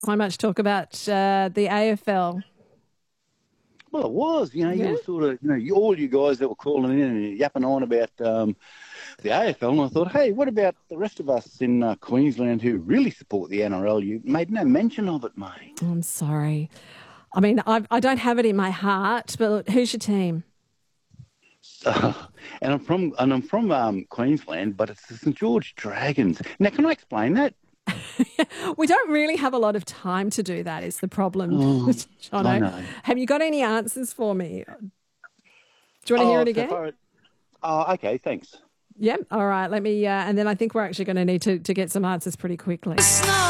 So much talk about the AFL. Well, it was. You Yeah. were sort of, all you guys that were calling in and yapping on about the AFL, and I thought, hey, what about the rest of us in Queensland who really support the NRL? You made no mention of it, mate. I'm sorry. I mean, I don't have it in my heart, but who's your team? Uh, and I'm from Queensland, but it's the St George Dragons. Now, can I explain that? We don't really have a lot of time to do that, is the problem, Oh, I Jono. know. Have you got any answers for me? Do you want to hear Oh, it so again? far. Oh, okay. Thanks. Yep. All right. Let me, and then I think we're actually going to need to get some answers pretty quickly.